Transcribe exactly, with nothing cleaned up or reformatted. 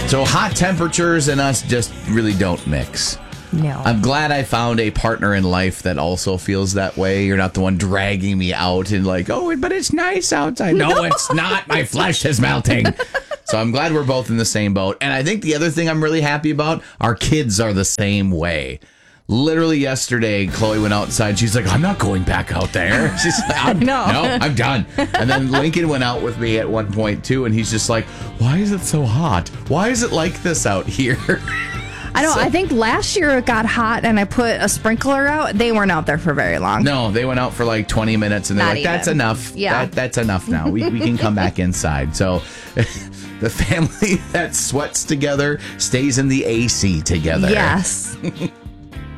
So hot temperatures and us just really don't mix. No. I'm glad I found a partner in life that also feels that way. You're not the one dragging me out and like, oh, but it's nice outside. No, it's not. My flesh is melting. So I'm glad we're both in the same boat. And I think the other thing I'm really happy about, our kids are the same way. Literally yesterday, Chloe went outside. She's like, I'm not going back out there. She's like, I'm, No. no, I'm done. And then Lincoln went out with me at one point, too. And he's just like, why is it so hot? Why is it like this out here? I don't. So- I think last year it got hot and I put a sprinkler out. They weren't out there for very long. No, they went out for like twenty minutes and they're Not like, that's even. enough. Yeah. That, that's enough now. We, we can come back inside. So the family that sweats together stays in the A C together. Yes.